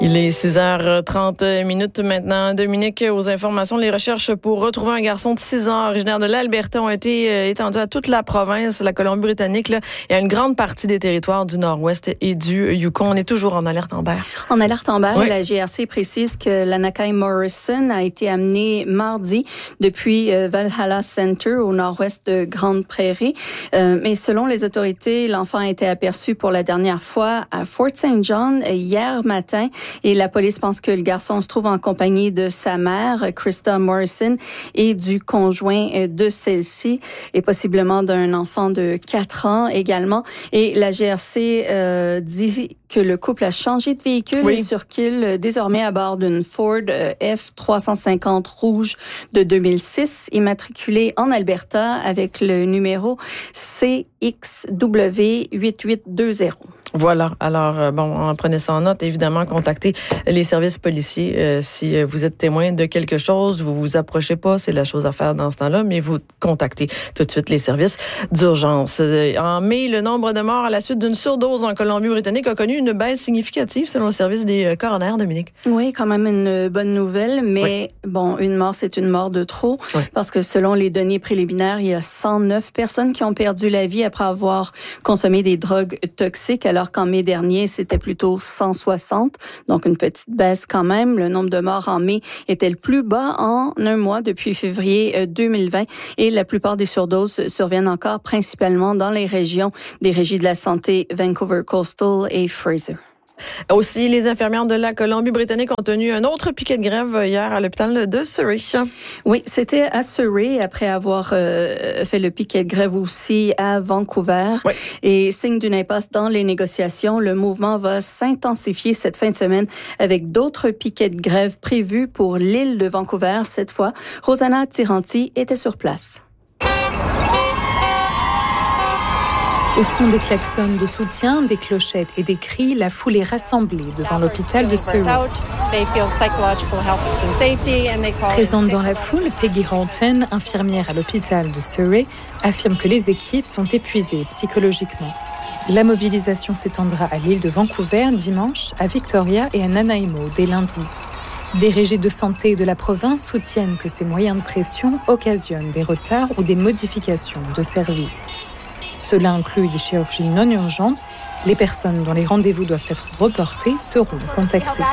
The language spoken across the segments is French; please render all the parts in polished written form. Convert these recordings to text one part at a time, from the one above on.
Il est 6h30 maintenant. Dominique, aux informations, les recherches pour retrouver un garçon de 6 ans originaire de l'Alberta ont été étendues à toute la province, la Colombie-Britannique, là, et à une grande partie des territoires du Nord-Ouest et du Yukon. On est toujours en alerte Amber. En alerte Amber, oui. La GRC précise que l'Anakai Morrison a été amené mardi depuis Valhalla Center au nord-ouest de Grande Prairie. Mais selon les autorités, l'enfant a été aperçu pour la dernière fois à Fort St. John hier matin. Et la police pense que le garçon se trouve en compagnie de sa mère, Krista Morrison, et du conjoint de celle-ci, et possiblement d'un enfant de 4 ans également. Et la GRC dit que le couple a changé de véhicule et circule désormais à bord d'une Ford F350 rouge de 2006, immatriculée en Alberta avec le numéro CXW8820. Voilà. Alors, prenez ça en note. Évidemment, contactez les services policiers si vous êtes témoin de quelque chose. Vous vous approchez pas, c'est la chose à faire dans ce temps-là, mais vous contactez tout de suite les services d'urgence. En mai, le nombre de morts à la suite d'une surdose en Colombie-Britannique a connu une baisse significative selon le service des coronaires, Dominique. Oui, quand même une bonne nouvelle, mais une mort, c'est une mort de trop, parce que selon les données préliminaires, il y a 109 personnes qui ont perdu la vie après avoir consommé des drogues toxiques, alors qu'en mai dernier, c'était plutôt 160. Donc, une petite baisse quand même. Le nombre de morts en mai était le plus bas en un mois depuis février 2020. Et la plupart des surdoses surviennent encore principalement dans les régions des régies de la santé Vancouver Coastal et Fraser. Aussi, les infirmières de la Colombie-Britannique ont tenu un autre piquet de grève hier à l'hôpital de Surrey. Oui, c'était à Surrey après avoir fait le piquet de grève aussi à Vancouver. Oui. Et signe d'une impasse dans les négociations, le mouvement va s'intensifier cette fin de semaine avec d'autres piquets de grève prévus pour l'île de Vancouver. Cette fois, Rosanna Tiranti était sur place. Au son des klaxons de soutien, des clochettes et des cris, la foule est rassemblée devant l'hôpital de Surrey. Présente dans la foule, Peggy Horton, infirmière à l'hôpital de Surrey, affirme que les équipes sont épuisées psychologiquement. La mobilisation s'étendra à l'île de Vancouver dimanche, à Victoria et à Nanaimo dès lundi. Des régies de santé de la province soutiennent que ces moyens de pression occasionnent des retards ou des modifications de services. Cela inclut des chirurgies non urgentes. Les personnes dont les rendez-vous doivent être reportés seront contactées.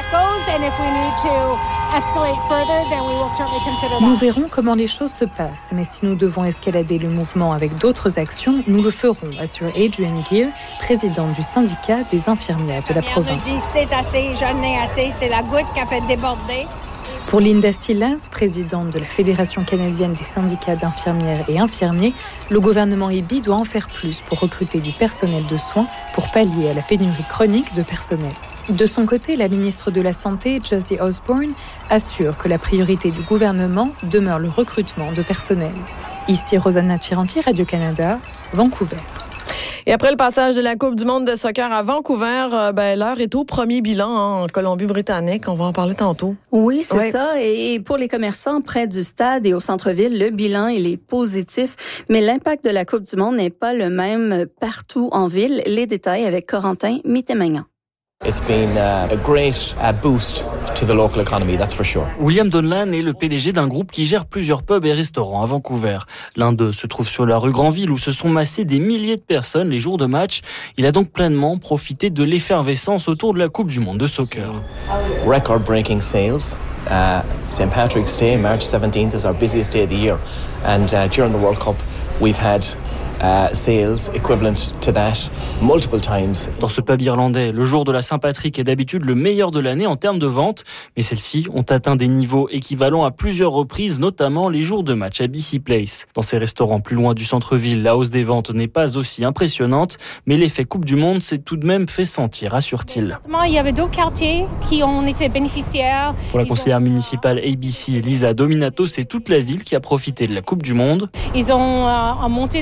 Nous verrons comment les choses se passent, mais si nous devons escalader le mouvement avec d'autres actions, nous le ferons, assure Adrienne Gear, présidente du syndicat des infirmières de la province. C'est assez, je n'ai assez, c'est la goutte qui a fait déborder. Pour Linda Silas, présidente de la Fédération canadienne des syndicats d'infirmières et infirmiers, le gouvernement IBI doit en faire plus pour recruter du personnel de soins pour pallier à la pénurie chronique de personnel. De son côté, la ministre de la Santé, Josie Osborne, assure que la priorité du gouvernement demeure le recrutement de personnel. Ici Rosanna Tiranti, Radio-Canada, Vancouver. Et après le passage de la Coupe du monde de soccer à Vancouver, l'heure est au premier bilan en Colombie-Britannique. On va en parler tantôt. Oui, c'est ça. Et pour les commerçants près du stade et au centre-ville, le bilan, il est positif. Mais l'impact de la Coupe du monde n'est pas le même partout en ville. Les détails avec Corentin Mittemagnan. It's been a great boost to the local economy, that's for sure. William Donlan est le PDG d'un groupe qui gère plusieurs pubs et restaurants à Vancouver. L'un d'eux se trouve sur la rue Granville où se sont massés des milliers de personnes les jours de match. Il a donc pleinement profité de l'effervescence autour de la Coupe du monde de soccer. Record-breaking sales. St. Patrick's Day, March 17th, is our busiest day of the year. And during the World Cup, we've had sales equivalent to that multiple times. Dans ce pub irlandais, le jour de la Saint-Patrick est d'habitude le meilleur de l'année en termes de vente, mais celles-ci ont atteint des niveaux équivalents à plusieurs reprises, notamment les jours de match à BC Place. Dans ces restaurants plus loin du centre-ville, la hausse des ventes n'est pas aussi impressionnante, mais l'effet Coupe du Monde s'est tout de même fait sentir, assure-t-il. Il y avait d'autres quartiers qui ont été bénéficiaires. Pour la conseillère municipale ABC, Lisa Dominato, c'est toute la ville qui a profité de la Coupe du Monde. Ils ont monté les télés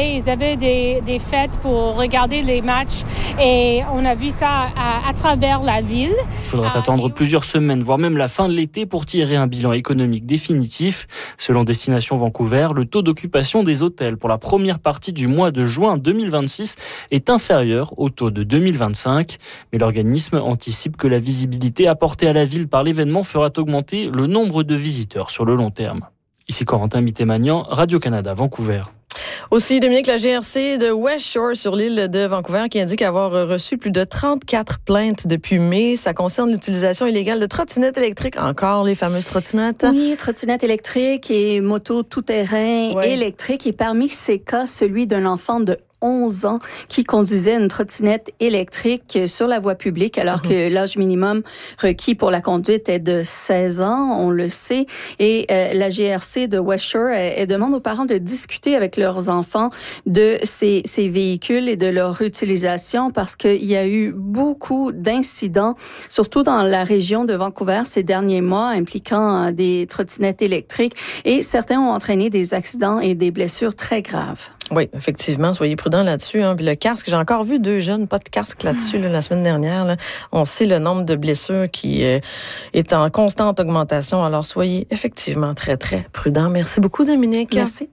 ils avaient des fêtes pour regarder les matchs et on a vu ça à travers la ville. Il faudra attendre plusieurs semaines, voire même la fin de l'été pour tirer un bilan économique définitif. Selon Destination Vancouver, le taux d'occupation des hôtels pour la première partie du mois de juin 2026 est inférieur au taux de 2025. Mais l'organisme anticipe que la visibilité apportée à la ville par l'événement fera augmenter le nombre de visiteurs sur le long terme. Ici Corentin Mittemagnan, Radio-Canada, Vancouver. Aussi, Dominique, la GRC de West Shore sur l'île de Vancouver qui indique avoir reçu plus de 34 plaintes depuis mai. Ça concerne l'utilisation illégale de trottinettes électriques. Encore les fameuses trottinettes. Oui, trottinettes électriques et motos tout-terrain électriques. Et parmi ces cas, celui d'un enfant de 11 ans qui conduisait une trottinette électrique sur la voie publique alors que l'âge minimum requis pour la conduite est de 16 ans, on le sait. Et la GRC de West Shore, elle demande aux parents de discuter avec leurs enfants de ces véhicules et de leur utilisation parce qu'il y a eu beaucoup d'incidents, surtout dans la région de Vancouver ces derniers mois, impliquant des trottinettes électriques et certains ont entraîné des accidents et des blessures très graves. Oui, effectivement, soyez prudents là-dessus. Hein. Puis le casque, j'ai encore vu 2 jeunes, pas de casque là-dessus la semaine dernière. Là. On sait le nombre de blessures qui est en constante augmentation. Alors soyez effectivement très, très prudents. Merci beaucoup, Dominique. Merci.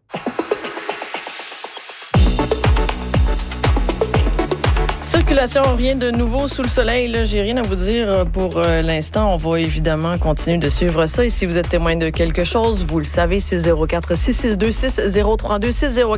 Circulation, rien de nouveau sous le soleil. Là, j'ai rien à vous dire pour l'instant. On va évidemment continuer de suivre ça. Et si vous êtes témoin de quelque chose, vous le savez, 604-662-6032,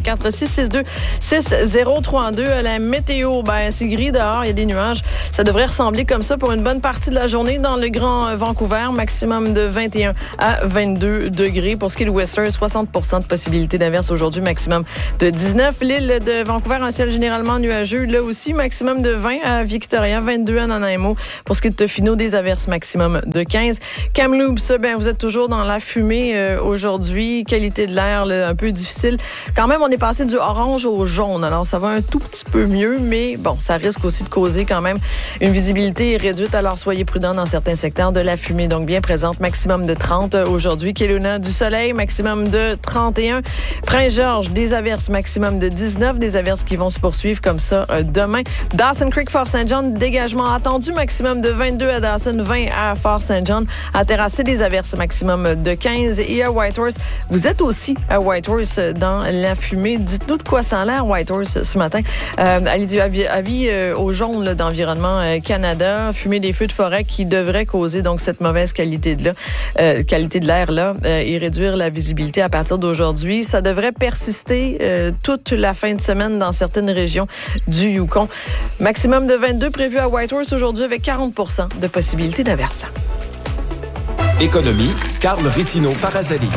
604-662-6032. La météo, c'est gris dehors, il y a des nuages. Ça devrait ressembler comme ça pour une bonne partie de la journée dans le Grand Vancouver. Maximum de 21 à 22 degrés. Pour ce qui est de Whistler, 60% de possibilité d'averse aujourd'hui. Maximum de 19. L'île de Vancouver, un ciel généralement nuageux. Là aussi, maximum de 20 à Victoria, 22 à Nanaimo. Pour ce qui est de Tofino, des averses maximum de 15. Kamloops, vous êtes toujours dans la fumée aujourd'hui. Qualité de l'air un peu difficile. Quand même, on est passé du orange au jaune. Alors, ça va un tout petit peu mieux, mais bon, ça risque aussi de causer quand même une visibilité réduite. Alors, soyez prudents dans certains secteurs de la fumée. Donc, bien présente. Maximum de 30 aujourd'hui. Kelowna, du soleil. Maximum de 31. Prince-Georges, des averses. Maximum de 19. Des averses qui vont se poursuivre comme ça demain. Dawson Creek, Fort St. John, dégagement attendu, maximum de 22 à Dawson, 20 à Fort St. John. À Terrassé, des averses, maximum de 15. Et à Whitehorse, vous êtes aussi à Whitehorse dans la fumée. Dites-nous de quoi ça a l'air, Whitehorse, ce matin. Avis au jaune d'Environnement Canada, fumée des feux de forêt qui devrait causer donc cette mauvaise qualité de l'air là et réduire la visibilité à partir d'aujourd'hui. Ça devrait persister toute la fin de semaine dans certaines régions du Yukon. Maximum de 22 prévu à Whitehorse aujourd'hui avec 40% de possibilité d'averse. Économie, Carl Rittino-Parasali.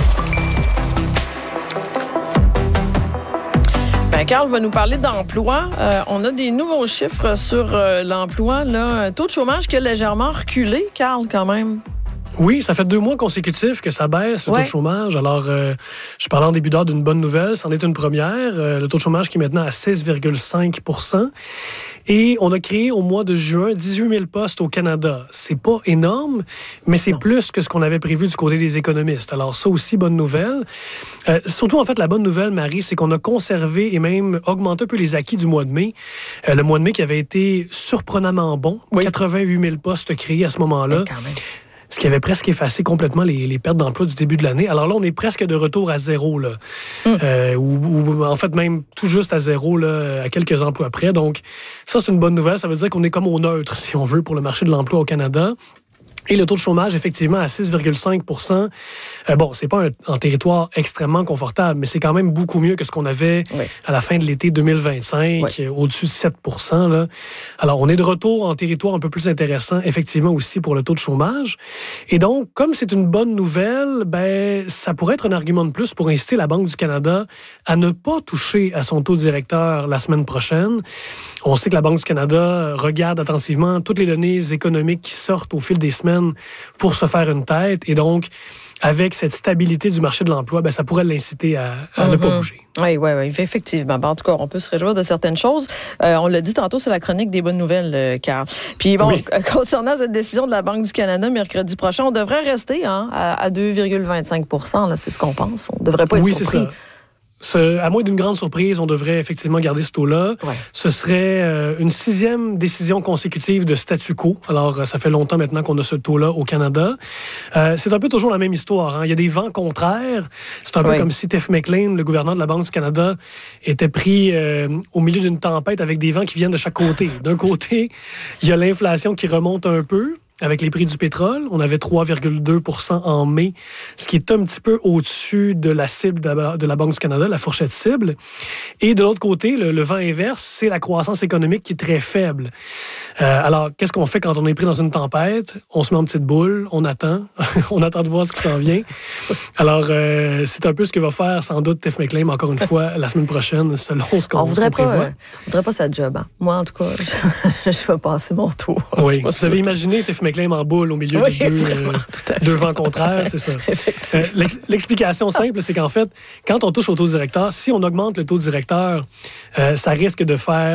Carl va nous parler d'emploi. On a des nouveaux chiffres sur l'emploi. Là. Un taux de chômage qui a légèrement reculé, Carl, quand même. Oui, ça fait 2 mois consécutifs que ça baisse, le taux de chômage. Alors, je parlais en début d'heure d'une bonne nouvelle. C'en est une première. Le taux de chômage qui est maintenant à 6,5 %. Et on a créé au mois de juin 18 000 postes au Canada. C'est pas énorme, mais c'est plus que ce qu'on avait prévu du côté des économistes. Alors, ça aussi, bonne nouvelle. Surtout, en fait, la bonne nouvelle, Marie, c'est qu'on a conservé et même augmenté un peu les acquis du mois de mai. Le mois de mai qui avait été surprenamment bon. 88 000 postes créés à ce moment-là. Ce qui avait presque effacé complètement les pertes d'emploi du début de l'année. Alors là, on est presque de retour à zéro, là. Ou en fait, même tout juste à zéro, là, à quelques emplois près. Donc, ça, c'est une bonne nouvelle. Ça veut dire qu'on est comme au neutre, si on veut, pour le marché de l'emploi au Canada. Et le taux de chômage, effectivement, à 6,5 %. Bon, c'est pas un territoire extrêmement confortable, mais c'est quand même beaucoup mieux que ce qu'on avait à la fin de l'été 2025, au-dessus de 7 %. Là. Alors, on est de retour en territoire un peu plus intéressant, effectivement, aussi pour le taux de chômage. Et donc, comme c'est une bonne nouvelle, ça pourrait être un argument de plus pour inciter la Banque du Canada à ne pas toucher à son taux directeur la semaine prochaine. On sait que la Banque du Canada regarde attentivement toutes les données économiques qui sortent au fil des semaines pour se faire une tête. Et donc, avec cette stabilité du marché de l'emploi, ça pourrait l'inciter à ne pas bouger. Oui, effectivement. En tout cas, on peut se réjouir de certaines choses. On l'a dit tantôt, c'est la chronique des bonnes nouvelles, Carl. Puis concernant cette décision de la Banque du Canada, mercredi prochain, on devrait rester à 2,25 %. Là, c'est ce qu'on pense. On ne devrait pas être surpris. C'est ça. À moins d'une grande surprise, on devrait effectivement garder ce taux-là. Ouais. Ce serait une 6e décision consécutive de statu quo. Alors, ça fait longtemps maintenant qu'on a ce taux-là au Canada. C'est un peu toujours la même histoire. Hein. Il y a des vents contraires. C'est un peu comme si Tiff Maclean, le gouverneur de la Banque du Canada, était pris au milieu d'une tempête avec des vents qui viennent de chaque côté. D'un côté, il y a l'inflation qui remonte un peu. Avec les prix du pétrole, on avait 3,2% en mai, ce qui est un petit peu au-dessus de la cible de la Banque du Canada, la fourchette cible. Et de l'autre côté, le vent inverse, c'est la croissance économique qui est très faible. Alors, qu'est-ce qu'on fait quand on est pris dans une tempête? On se met en petite boule, on attend. On attend de voir ce qui s'en vient. Alors, c'est un peu ce que va faire sans doute Tiff Maclean, encore une fois, la semaine prochaine, selon ce qu'on prévoit. On voudrait pas sa job. Hein. Moi, en tout cas, je vais passer mon tour. Oui, vous avez imaginé Tiff Maclean en boule au milieu de deux vents contraires, c'est ça. L'explication simple, c'est qu'en fait, quand on touche au taux directeur, si on augmente le taux directeur, ça risque de faire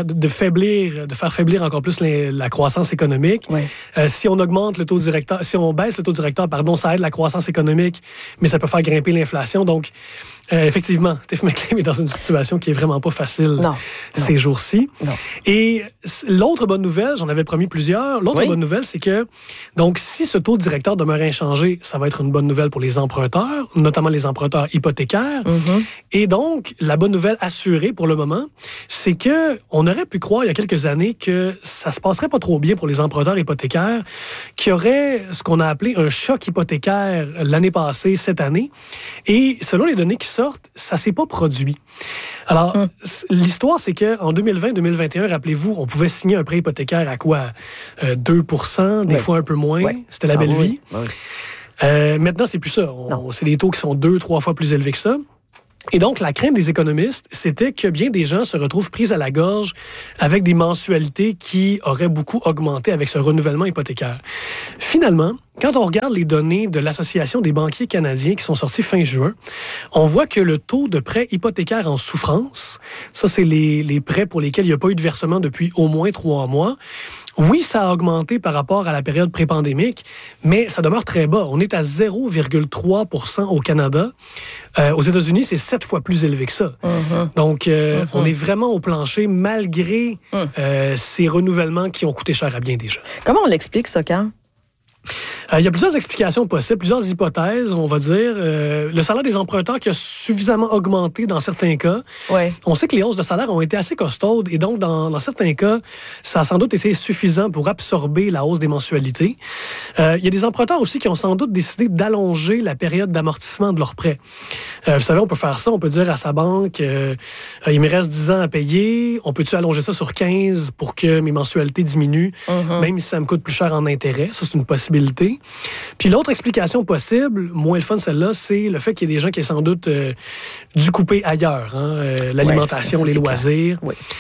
faiblir encore plus la croissance économique. Oui. Si on augmente le taux directeur, si on baisse le taux directeur, ça aide la croissance économique, mais ça peut faire grimper l'inflation. Donc, effectivement, Tiff Maclean est dans une situation qui est vraiment pas facile ces jours-ci. Non. Et l'autre bonne nouvelle, j'en avais promis plusieurs, bonne nouvelle, c'est que donc, si ce taux directeur demeure inchangé, ça va être une bonne nouvelle pour les emprunteurs, notamment les emprunteurs hypothécaires. Mm-hmm. Et donc, la bonne nouvelle assurée pour le moment, c'est que on aurait pu croire il y a quelques années que ça se passerait pas trop bien pour les emprunteurs hypothécaires, qu'il y aurait ce qu'on a appelé un choc hypothécaire l'année passée, cette année. Et selon les données qui sortent, ça s'est pas produit. Alors, l'histoire, c'est qu'en 2020-2021, rappelez-vous, on pouvait signer un prêt hypothécaire à quoi? 2%, des fois un peu moins. C'était la belle vie. Maintenant, c'est plus ça. C'est des taux qui sont 2-3 fois plus élevés que ça. Et donc, la crainte des économistes, c'était que bien des gens se retrouvent pris à la gorge avec des mensualités qui auraient beaucoup augmenté avec ce renouvellement hypothécaire. Finalement, quand on regarde les données de l'Association des banquiers canadiens qui sont sorties fin juin, on voit que le taux de prêts hypothécaires en souffrance, ça, c'est les prêts pour lesquels il n'y a pas eu de versement depuis au moins 3 mois. Oui, ça a augmenté par rapport à la période pré-pandémique, mais ça demeure très bas. On est à 0,3% au Canada. Aux États-Unis, c'est 7 fois plus élevé que ça. Donc, on est vraiment au plancher malgré ces renouvellements qui ont coûté cher à bien des gens. Comment on l'explique, ça, Carl? Il y a plusieurs explications possibles, plusieurs hypothèses, on va dire. Le salaire des emprunteurs qui a suffisamment augmenté dans certains cas. Ouais. On sait que les hausses de salaire ont été assez costaudes et donc, dans certains cas, ça a sans doute été suffisant pour absorber la hausse des mensualités. Il y a des emprunteurs aussi qui ont sans doute décidé d'allonger la période d'amortissement de leurs prêts. Vous savez, on peut faire ça, on peut dire à sa banque, il me reste 10 ans à payer, on peut-tu allonger ça sur 15 pour que mes mensualités diminuent, même si ça me coûte plus cher en intérêt? Ça, c'est une possibilité. Puis l'autre explication possible, moins le fun celle-là, c'est le fait qu'il y ait des gens qui aient sans doute dû couper ailleurs. L'alimentation, les loisirs.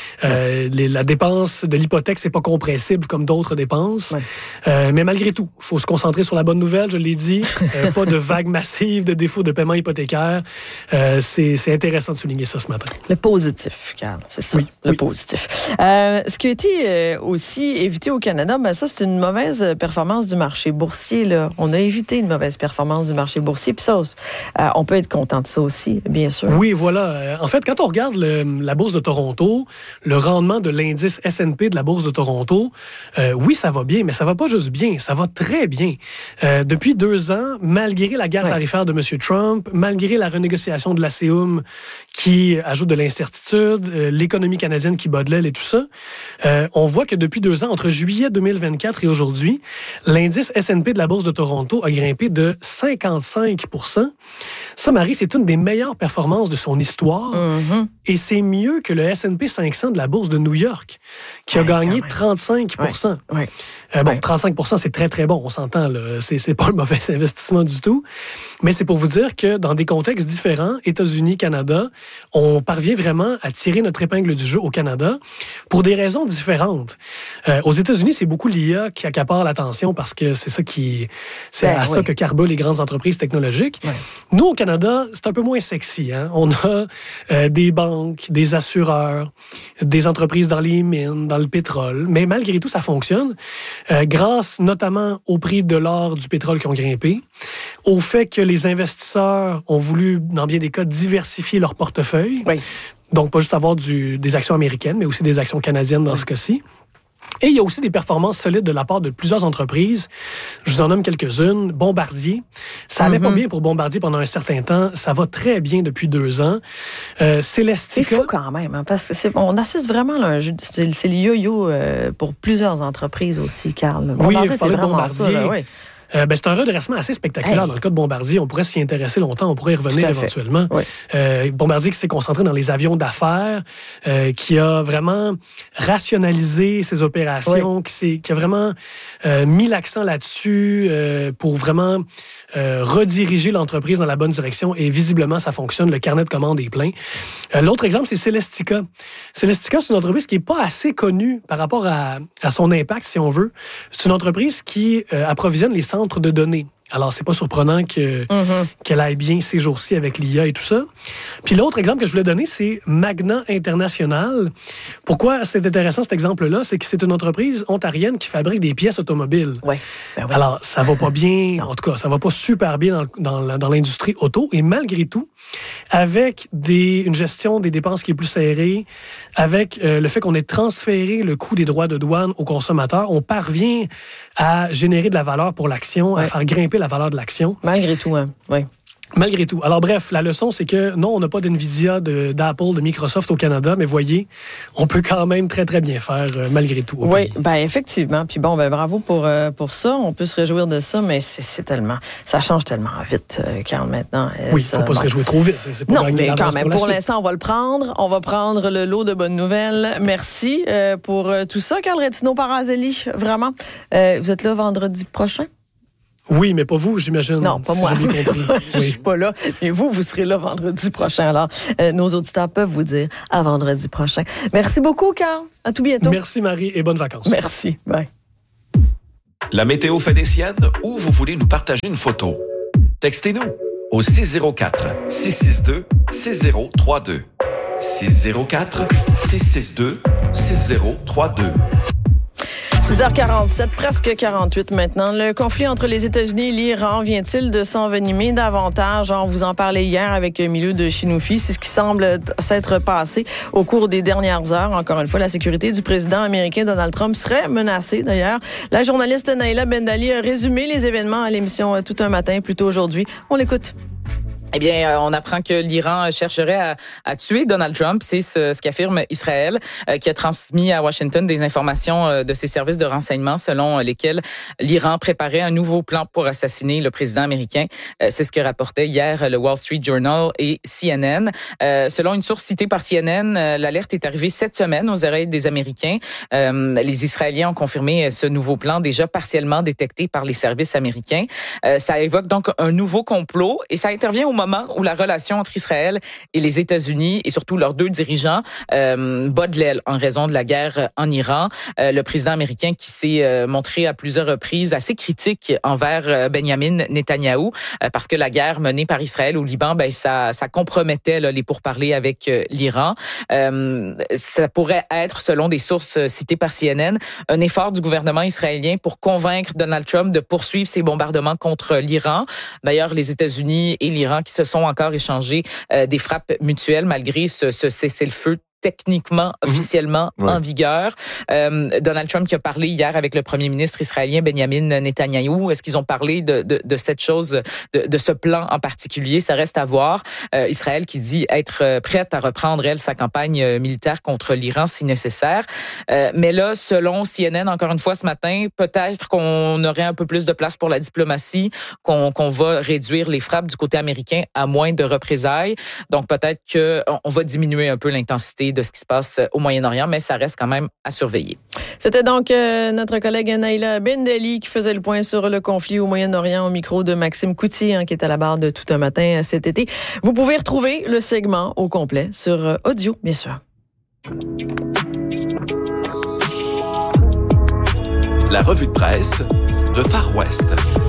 La dépense de l'hypothèque, c'est pas compressible comme d'autres dépenses. Mais malgré tout, il faut se concentrer sur la bonne nouvelle, je l'ai dit. Pas de vague massive de défauts de paiement hypothécaire. C'est intéressant de souligner ça ce matin. Le positif, Carl, c'est ça, positif. Ce qui a été aussi évité au Canada, ça, c'est une mauvaise performance du marché boursier. Là. On a évité une mauvaise performance du marché boursier. Puis ça, on peut être content de ça aussi, bien sûr. Oui, voilà. En fait, quand on regarde la Bourse de Toronto, le rendement de l'indice S&P de la Bourse de Toronto, oui, ça va bien, mais ça va pas juste bien, ça va très bien. Depuis 2 ans, malgré la guerre tarifaire de M. Trump, malgré la renégociation de l'ACUM qui ajoute de l'incertitude, l'économie canadienne qui bat de l'aile et tout ça, on voit que depuis 2 ans, entre juillet 2024 et aujourd'hui, l'indice S&P de la Bourse de Toronto a grimpé de 55%. Ça, Marie, c'est une des meilleures performances de son histoire. Et c'est mieux que le S&P 500 de la Bourse de New York, qui a gagné 35%. 35%, c'est très, très bon. On s'entend, là. C'est pas un mauvais investissement du tout. Mais c'est pour vous dire que dans des contextes différents, États-Unis, Canada, on parvient vraiment à tirer notre épingle du jeu au Canada pour des raisons différentes. Aux États-Unis, c'est beaucoup l'IA qui accapare l'attention parce que c'est ça qui c'est à ça que carburent les grandes entreprises technologiques. Ouais. Nous, au Canada, c'est un peu moins sexy. Hein? On a des banques, des assureurs, des entreprises dans les mines, dans le pétrole. Mais malgré tout, ça fonctionne. Grâce notamment au prix de l'or, du pétrole qui ont grimpé, au fait que les investisseurs ont voulu, dans bien des cas, diversifier leur portefeuille. Oui. Donc, pas juste avoir des actions américaines, mais aussi des actions canadiennes dans ce cas-ci. Et il y a aussi des performances solides de la part de plusieurs entreprises. Je vous en nomme quelques-unes. Bombardier. Ça allait pas bien pour Bombardier pendant un certain temps. Ça va très bien depuis 2 ans. Celestica. C'est fou quand même, hein, parce que on assiste vraiment à un jeu. C'est le yo-yo pour plusieurs entreprises aussi, Carl. Bombardier, oui, c'est vraiment Bombardier. Ça. Là, oui. C'est un redressement assez spectaculaire dans le cas de Bombardier. On pourrait s'y intéresser longtemps, on pourrait y revenir éventuellement. Oui. Bombardier qui s'est concentré dans les avions d'affaires, qui a vraiment rationalisé ses opérations, qui a vraiment mis l'accent là-dessus pour vraiment rediriger l'entreprise dans la bonne direction. Et visiblement, ça fonctionne. Le carnet de commandes est plein. L'autre exemple, c'est Celestica. Celestica, c'est une entreprise qui n'est pas assez connue par rapport à son impact, si on veut. C'est une entreprise qui approvisionne les centres de données. Alors, c'est pas surprenant qu'elle aille bien ces jours-ci avec l'IA et tout ça. Puis l'autre exemple que je voulais donner, c'est Magna International. Pourquoi c'est intéressant cet exemple-là? C'est que c'est une entreprise ontarienne qui fabrique des pièces automobiles. Ouais. Ben oui. Alors, ça va pas bien, en tout cas, ça va pas super bien dans l'industrie auto. Et malgré tout, avec une gestion des dépenses qui est plus serrée, avec le fait qu'on ait transféré le coût des droits de douane aux consommateurs, on parvient à générer de la valeur pour l'action, à faire grimper la valeur de l'action. Malgré tout, hein. Oui. Malgré tout. Alors bref, la leçon, c'est que non, on n'a pas d'NVIDIA, d'Apple, de Microsoft au Canada, mais voyez, on peut quand même très, très bien faire malgré tout. Oui, effectivement. Puis bon, bravo pour ça. On peut se réjouir de ça, mais ça change tellement vite, Carl, maintenant. Oui, il ne faut pas se réjouir trop vite. C'est pas mais quand même, pour l'instant, on va le prendre. On va prendre le lot de bonnes nouvelles. Merci pour tout ça, Carl Retino-Parazelli. Vraiment. Vous êtes là vendredi prochain? Oui, mais pas vous, j'imagine. Non, pas moi. J'ai bien compris. Je suis pas là, mais vous serez là vendredi prochain. Alors, nos auditeurs peuvent vous dire à vendredi prochain. Merci beaucoup, Carl. À tout bientôt. Merci, Marie, et bonnes vacances. Merci. Bye. La météo fait des siennes ou vous voulez nous partager une photo? Textez-nous au 604-662-6032. 604-662-6032. 6h47, presque 48 maintenant. Le conflit entre les États-Unis et l'Iran vient-il de s'envenimer davantage? On vous en parlait hier avec Milou de Chinoufi. C'est ce qui semble s'être passé au cours des dernières heures. Encore une fois, la sécurité du président américain Donald Trump serait menacée d'ailleurs. La journaliste Naïla Bendali a résumé les événements à l'émission Tout un matin plus tôt aujourd'hui. On l'écoute. Eh bien, on apprend que l'Iran chercherait à tuer Donald Trump. C'est ce qu'affirme Israël, qui a transmis à Washington des informations de ses services de renseignement selon lesquelles l'Iran préparait un nouveau plan pour assassiner le président américain. C'est ce que rapportait hier le Wall Street Journal et CNN. Selon une source citée par CNN, l'alerte est arrivée cette semaine aux oreilles des Américains. Les Israéliens ont confirmé ce nouveau plan déjà partiellement détecté par les services américains. Ça évoque donc un nouveau complot et ça intervient au moment où la relation entre Israël et les États-Unis et surtout leurs 2 dirigeants bat de l'aile en raison de la guerre en Iran. Le président américain qui s'est montré à plusieurs reprises assez critique envers Benjamin Netanyahou parce que la guerre menée par Israël au Liban, ça compromettait les pourparlers avec l'Iran. Ça pourrait être, selon des sources citées par CNN, un effort du gouvernement israélien pour convaincre Donald Trump de poursuivre ses bombardements contre l'Iran. D'ailleurs, les États-Unis et l'Iran qui se sont encore échangés des frappes mutuelles malgré ce cessez-le-feu techniquement, officiellement en vigueur. Donald Trump qui a parlé hier avec le premier ministre israélien Benjamin Netanyahou. Est-ce qu'ils ont parlé de cette chose, de ce plan en particulier? Ça reste à voir. Israël qui dit être prête à reprendre, elle, sa campagne militaire contre l'Iran si nécessaire. Mais là, selon CNN, encore une fois ce matin, peut-être qu'on aurait un peu plus de place pour la diplomatie, qu'on va réduire les frappes du côté américain à moins de représailles. Donc peut-être qu'on va diminuer un peu l'intensité de ce qui se passe au Moyen-Orient, mais ça reste quand même à surveiller. C'était donc notre collègue Naïla Bendali qui faisait le point sur le conflit au Moyen-Orient au micro de Maxime Coutier, qui est à la barre de Tout un matin cet été. Vous pouvez retrouver le segment au complet sur audio, bien sûr. La revue de presse de Far West.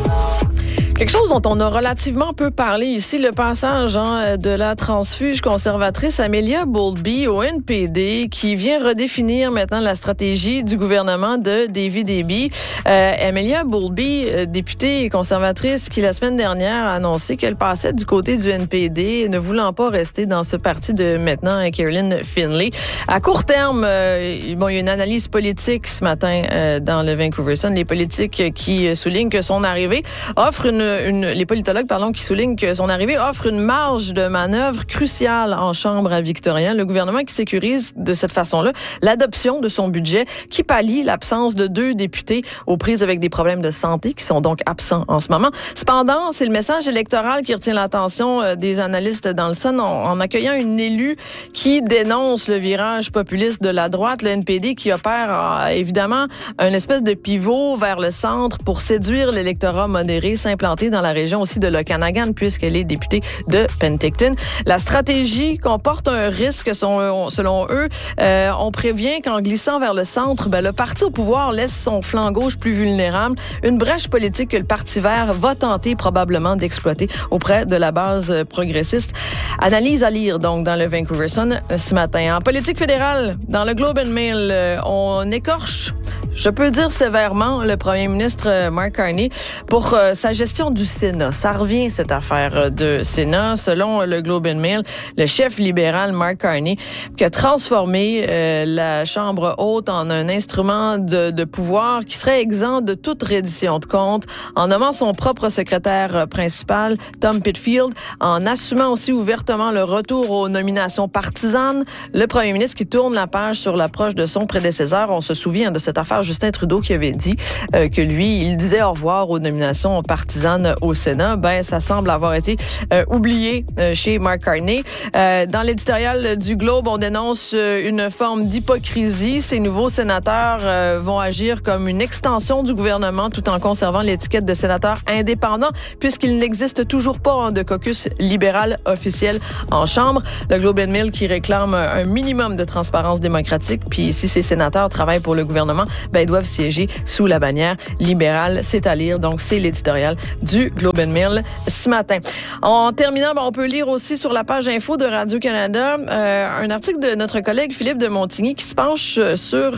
Quelque chose dont on a relativement peu parlé ici, le passage de la transfuge conservatrice Amelia Bowlby au NPD qui vient redéfinir maintenant la stratégie du gouvernement de David Eby. Amelia Bowlby, députée conservatrice qui la semaine dernière a annoncé qu'elle passait du côté du NPD, ne voulant pas rester dans ce parti de maintenant Caroline Finlay. À court terme, il y a une analyse politique ce matin dans le Vancouver Sun, les politiques qui soulignent que son arrivée offre les politologues qui soulignent que son arrivée offre une marge de manœuvre cruciale en Chambre à Victoria. Le gouvernement qui sécurise de cette façon-là l'adoption de son budget qui pallie l'absence de 2 députés aux prises avec des problèmes de santé qui sont donc absents en ce moment. Cependant, c'est le message électoral qui retient l'attention des analystes dans le Sun en accueillant une élue qui dénonce le virage populiste de la droite, le NPD qui opère évidemment un espèce de pivot vers le centre pour séduire l'électorat modéré, s'implanter dans la région aussi de l'Okanagan puisqu'elle est députée de Penticton. La stratégie comporte un risque selon eux. On prévient qu'en glissant vers le centre, le parti au pouvoir laisse son flanc gauche plus vulnérable. Une brèche politique que le Parti vert va tenter probablement d'exploiter auprès de la base progressiste. Analyse à lire donc dans le Vancouver Sun ce matin. En politique fédérale, dans le Globe and Mail, on écorche, je peux dire sévèrement, le premier ministre Mark Carney pour sa gestion du Sénat. Ça revient, cette affaire de Sénat. Selon le Globe and Mail, le chef libéral Mark Carney qui a transformé la Chambre haute en un instrument de pouvoir qui serait exempt de toute reddition de comptes en nommant son propre secrétaire principal, Tom Pitfield, en assumant aussi ouvertement le retour aux nominations partisanes. Le premier ministre qui tourne la page sur l'approche de son prédécesseur. On se souvient de cette affaire Justin Trudeau qui avait dit que lui, il disait au revoir aux nominations partisanes au Sénat. Ça semble avoir été oublié chez Mark Carney. Dans l'éditorial du Globe, on dénonce une forme d'hypocrisie. Ces nouveaux sénateurs vont agir comme une extension du gouvernement tout en conservant l'étiquette de sénateur indépendant puisqu'il n'existe toujours pas de caucus libéral officiel en Chambre. Le Globe and Mail qui réclame un minimum de transparence démocratique. Puis si ces sénateurs travaillent pour le gouvernement, ils doivent siéger sous la bannière libérale. C'est à lire. Donc, c'est l'éditorial du Globe and Mail ce matin. En terminant, on peut lire aussi sur la page info de Radio-Canada un article de notre collègue Philippe de Montigny qui se penche sur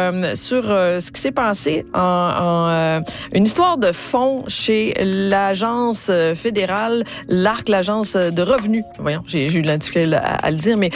ce qui s'est passé en une histoire de fonds chez l'agence fédérale, l'ARC, l'agence de revenus. Voyons, j'ai eu de la difficulté à le dire, mais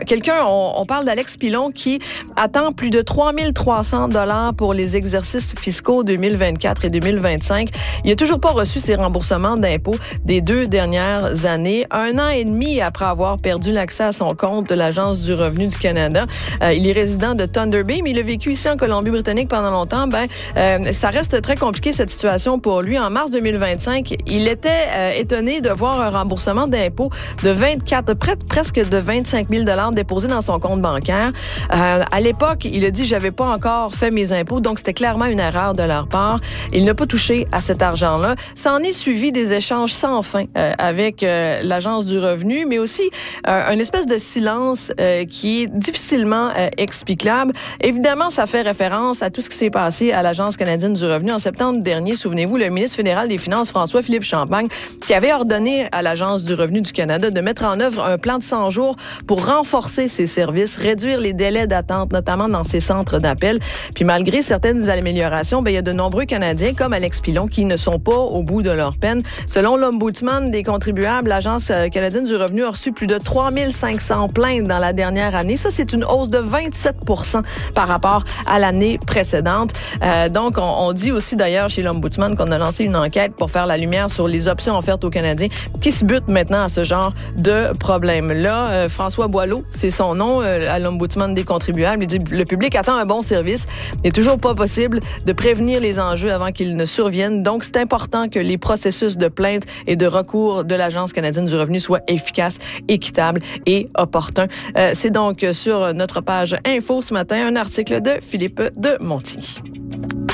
on parle d'Alex Pilon qui attend plus de 3 300 $ pour les exercices fiscaux 2024 et 2025. Il n'a toujours pas reçu ses remboursements d'impôts des 2 dernières années. 1 an et demi après avoir perdu l'accès à son compte de l'Agence du revenu du Canada. Il est résident de Thunder Bay, mais il a vécu ici en Colombie-Britannique pendant longtemps. Ça reste très compliqué cette situation pour lui. En mars 2025, il était étonné de voir un remboursement d'impôts de presque de 25 000 $ déposé dans son compte bancaire. À l'époque, il a dit « J'avais pas encore fait mes impôts », donc c'était clairement une erreur de leur part. Il n'a pas touché à cet argent-là. Ça en est suivi des échanges sans fin avec l'Agence du revenu, mais aussi un espèce de silence qui est difficilement explicable. Évidemment, ça fait référence à tout ce qui s'est passé à l'Agence canadienne du revenu en septembre dernier. Souvenez-vous, le ministre fédéral des Finances, François-Philippe Champagne, qui avait ordonné à l'Agence du revenu du Canada de mettre en œuvre un plan de 100 jours pour renforcer ses services, réduire les délais d'attente, notamment dans ses centres d'appel. Puis malgré certaines améliorations, il y a de nombreux Canadiens, comme Alex Pilon, qui ne sont pas au bout de leur peine. Selon l'Ombudsman des contribuables, l'Agence canadienne du revenu a reçu plus de 3 500 plaintes dans la dernière année. Ça, c'est une hausse de 27 % par rapport à l'année précédente. Donc, on dit aussi d'ailleurs chez l'Ombudsman qu'on a lancé une enquête pour faire la lumière sur les options offertes aux Canadiens qui se butent maintenant à ce genre de problème-là. François Boileau, c'est son nom, à l'Ombudsman des contribuables. Il dit « Le public attend un bon service. Il n'est toujours pas possible de prévenir les enjeux avant qu'ils ne surviennent. Donc, c'est important que les processus de plainte et de recours de l'Agence canadienne du revenu soient efficaces, équitables et opportuns. » C'est donc sur notre page info ce matin un article de Philippe de Montigny.